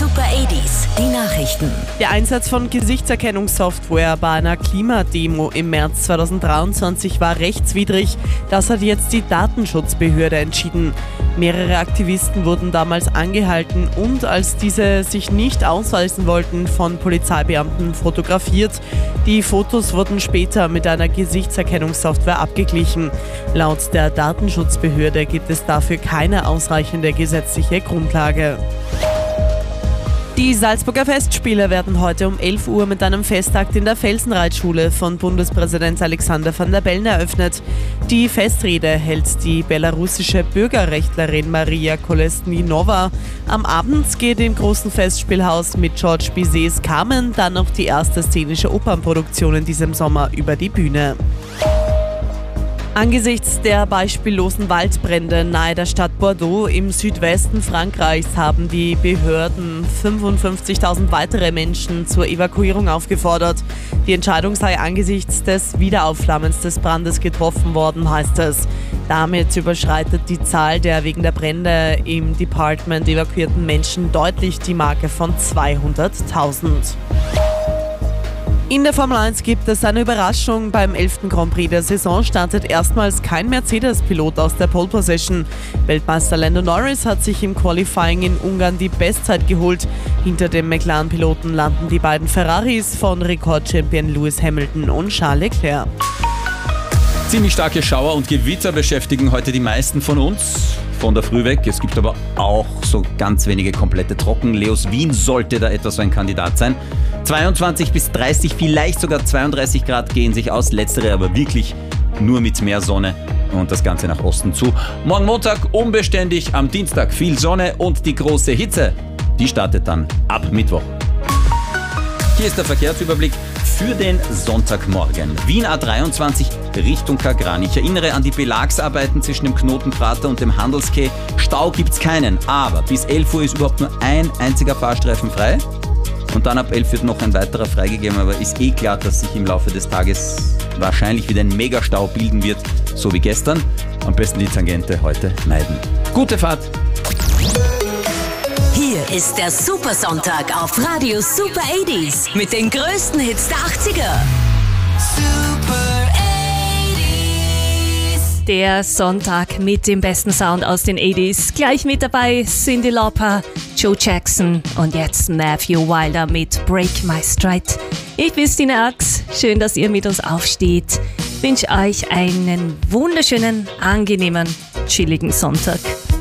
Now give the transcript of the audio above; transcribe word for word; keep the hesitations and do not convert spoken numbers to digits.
Super achtziger, die Nachrichten. Der Einsatz von Gesichtserkennungssoftware bei einer Klimademo im März zweitausenddreiundzwanzig war rechtswidrig. Das hat jetzt die Datenschutzbehörde entschieden. Mehrere Aktivisten wurden damals angehalten und, als diese sich nicht ausweisen wollten, von Polizeibeamten fotografiert. Die Fotos wurden später mit einer Gesichtserkennungssoftware abgeglichen. Laut der Datenschutzbehörde gibt es dafür keine ausreichende gesetzliche Grundlage. Die Salzburger Festspiele werden heute um elf Uhr mit einem Festakt in der Felsenreitschule von Bundespräsident Alexander Van der Bellen eröffnet. Die Festrede hält die belarussische Bürgerrechtlerin Maria Kolesninova. Am Abend geht im großen Festspielhaus mit Georges Bizets Carmen dann noch die erste szenische Opernproduktion in diesem Sommer über die Bühne. Angesichts der beispiellosen Waldbrände nahe der Stadt Bordeaux im Südwesten Frankreichs haben die Behörden fünfundfünfzigtausend weitere Menschen zur Evakuierung aufgefordert. Die Entscheidung sei angesichts des Wiederaufflammens des Brandes getroffen worden, heißt es. Damit überschreitet die Zahl der wegen der Brände im Department evakuierten Menschen deutlich die Marke von zweihunderttausend. In der Formel eins gibt es eine Überraschung. Beim elften Grand Prix der Saison startet erstmals kein Mercedes-Pilot aus der Pole Position. Weltmeister Lando Norris hat sich im Qualifying in Ungarn die Bestzeit geholt. Hinter dem McLaren-Piloten landen die beiden Ferraris von Rekordchampion Lewis Hamilton und Charles Leclerc. Ziemlich starke Schauer und Gewitter beschäftigen heute die meisten von uns. Von der Früh weg. Es gibt aber auch so ganz wenige komplette Trockenleos. Wien sollte da etwas so ein Kandidat sein. zweiundzwanzig bis dreißig, vielleicht sogar zweiunddreißig Grad gehen sich aus. Letztere aber wirklich nur mit mehr Sonne und das Ganze nach Osten zu. Morgen Montag unbeständig, am Dienstag viel Sonne und die große Hitze, die startet dann ab Mittwoch. Hier ist der Verkehrsüberblick für den Sonntagmorgen. Wien A dreiundzwanzig Richtung Kagran. Ich erinnere an die Belagsarbeiten zwischen dem Knotenprater und dem Handelskeh. Stau gibt's keinen, aber bis elf Uhr ist überhaupt nur ein einziger Fahrstreifen frei. Und dann ab elf wird noch ein weiterer freigegeben, aber ist eh klar, dass sich im Laufe des Tages wahrscheinlich wieder ein Megastau bilden wird, so wie gestern. Am besten die Tangente heute meiden. Gute Fahrt! Hier ist der Super Sonntag auf Radio Super achtziger mit den größten Hits der achtziger. Super achtziger. Der Sonntag mit dem besten Sound aus den achtziger. Gleich mit dabei Cyndi Lauper, Joe Jackson und jetzt Matthew Wilder mit Break My Stride. Ich bin Stine Ax, schön, dass ihr mit uns aufsteht. Ich wünsche euch einen wunderschönen, angenehmen, chilligen Sonntag.